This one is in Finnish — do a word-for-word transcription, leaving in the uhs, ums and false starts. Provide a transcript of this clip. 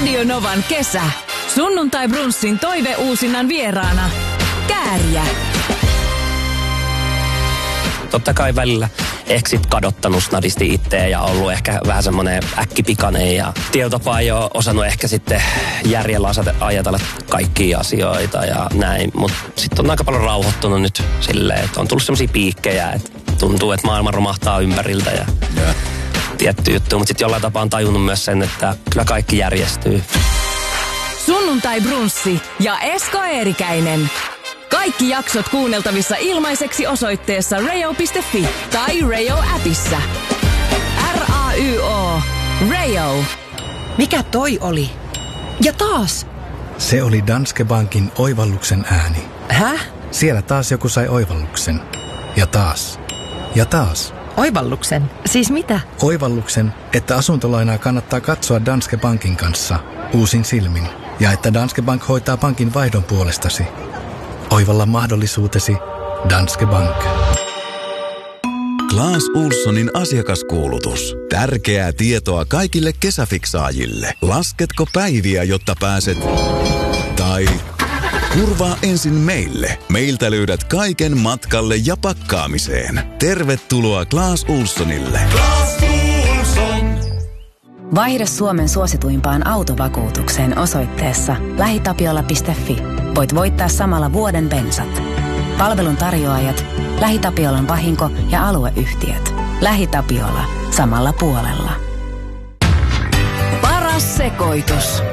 Radio Novan kesä. Sunnuntai brunssin toiveuusinnan vieraana. Kääriä. Totta kai välillä ehkä sit kadottanut snadisti itseä ja ollut ehkä vähän semmoinen äkkipikainen ja tietotapaa ei ole osannut ehkä sitten järjellä ajatella kaikkia asioita ja näin. Mutta sitten on aika paljon rauhoittunut nyt silleen, että on tullut semmoisia piikkejä, että tuntuu, että maailma romahtaa ympäriltä ja yeah. tietty juttu. Mutta sitten jollain tapaa on tajunnut myös sen, että kyllä kaikki järjestyy. Sunnuntai brunssi ja Esko Eerikäinen. Kaikki jaksot kuunneltavissa ilmaiseksi osoitteessa rayo piste fi tai Rayo-appissa. R A Y O. Rayo. Mikä toi oli? Ja taas. Se oli Danske Bankin oivalluksen ääni. Häh? Siellä taas joku sai oivalluksen. Ja taas. Ja taas. Oivalluksen? Siis mitä? Oivalluksen, että asuntolainaa kannattaa katsoa Danske Bankin kanssa uusin silmin. Ja että Danske Bank hoitaa pankin vaihdon puolestasi. Oivalla mahdollisuutesi Danske Bank. Claes Ohlsonin asiakaskuulutus. Tärkeää tietoa kaikille kesäfiksaajille. Lasketko päiviä, jotta pääset... Tai... Kurvaa ensin meille. Meiltä löydät kaiken matkalle ja pakkaamiseen. Tervetuloa Claes Ohlsonille. Claes Ohlson. Vaihda Suomen suosituimpaan autovakuutukseen osoitteessa lähitapiola piste fi. Voit voittaa samalla vuoden bensat. Palvelun tarjoajat, LähiTapiolan vahinko- ja alueyhtiöt. LähiTapiola. Samalla puolella. Paras sekoitus.